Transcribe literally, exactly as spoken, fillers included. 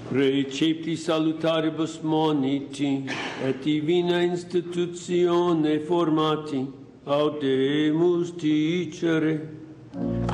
Recepti salutaribus moniti, et divina institutione formati, audemus dicere.